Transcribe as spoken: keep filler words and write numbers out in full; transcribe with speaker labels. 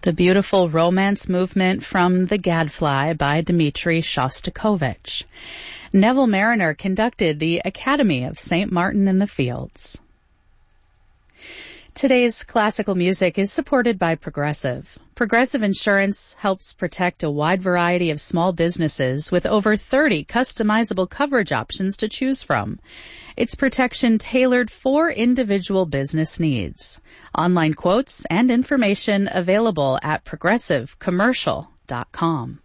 Speaker 1: The Beautiful Romance Movement from The Gadfly by Dmitri Shostakovich. Neville Marriner conducted the Academy of Saint Martin in the Fields. Today's classical music is supported by Progressive. Progressive Insurance helps protect a wide variety of small businesses with over thirty customizable coverage options to choose from. It's protection tailored for individual business needs. Online quotes and information available at progressive commercial dot com.